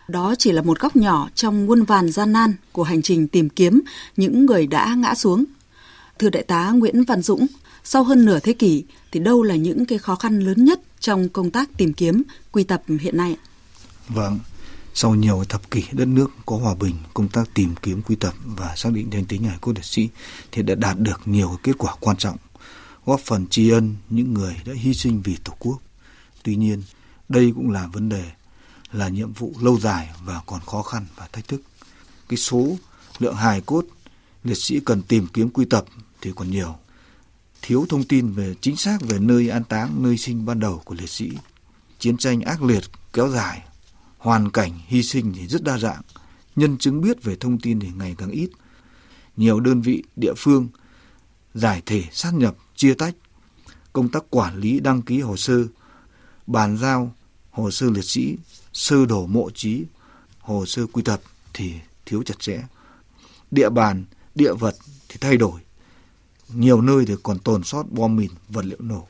Đó chỉ là một góc nhỏ trong muôn vàn gian nan của hành trình tìm kiếm những người đã ngã xuống. Thưa Đại tá Nguyễn Văn Dũng, sau hơn nửa thế kỷ thì đâu là những cái khó khăn lớn nhất trong công tác tìm kiếm, quy tập hiện nay? Vâng, sau nhiều thập kỷ đất nước có hòa bình, công tác tìm kiếm, quy tập và xác định danh tính hài cốt liệt sĩ thì đã đạt được nhiều kết quả quan trọng, góp phần tri ân những người đã hy sinh vì Tổ quốc. Tuy nhiên, đây cũng là vấn đề, là nhiệm vụ lâu dài và còn khó khăn và thách thức. Cái số lượng hài cốt liệt sĩ cần tìm kiếm, quy tập thì còn nhiều. Thiếu thông tin về chính xác về nơi an táng, nơi sinh ban đầu của liệt sĩ. Chiến tranh ác liệt kéo dài, hoàn cảnh hy sinh thì rất đa dạng, nhân chứng biết về thông tin thì ngày càng ít. Nhiều đơn vị địa phương giải thể, sát nhập, chia tách. Công tác quản lý, đăng ký hồ sơ, bàn giao hồ sơ liệt sĩ, sơ đồ mộ chí, hồ sơ quy tập thì thiếu chặt chẽ. Địa bàn, địa vật thì thay đổi. Nhiều nơi thì còn tồn sót bom mìn, vật liệu nổ.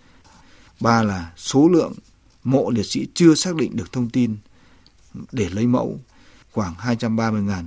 3 là số lượng mộ liệt sĩ chưa xác định được thông tin để lấy mẫu, khoảng 230.000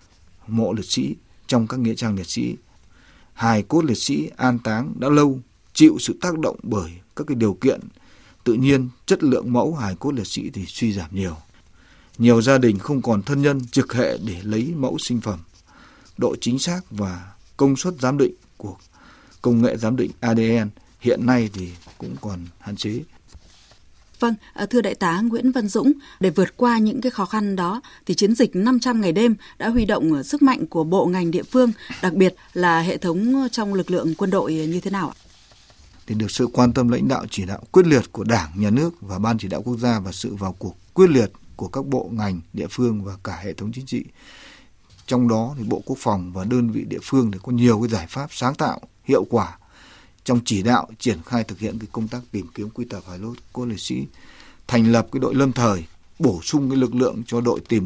mộ liệt sĩ trong các nghĩa trang liệt sĩ. Hài cốt liệt sĩ an táng đã lâu, chịu sự tác động bởi các cái điều kiện tự nhiên, chất lượng mẫu hài cốt liệt sĩ thì suy giảm nhiều. Nhiều gia đình không còn thân nhân trực hệ để lấy mẫu sinh phẩm. Độ chính xác và công suất giám định của công nghệ giám định ADN hiện nay thì cũng còn hạn chế. Vâng, thưa Đại tá Nguyễn Văn Dũng, để vượt qua những cái khó khăn đó thì chiến dịch 500 ngày đêm đã huy động sức mạnh của bộ ngành địa phương, đặc biệt là hệ thống trong lực lượng quân đội như thế nào ạ? Thì được sự quan tâm lãnh đạo chỉ đạo quyết liệt của Đảng, Nhà nước và Ban Chỉ đạo Quốc gia và sự vào cuộc quyết liệt của các bộ ngành địa phương và cả hệ thống chính trị. Trong đó thì Bộ Quốc phòng và đơn vị địa phương thì có nhiều cái giải pháp sáng tạo, hiệu quả trong chỉ đạo triển khai thực hiện cái công tác tìm kiếm, quy tập hài cốt liệt sĩ, thành lập cái đội lâm thời, bổ sung cái lực lượng cho đội tìm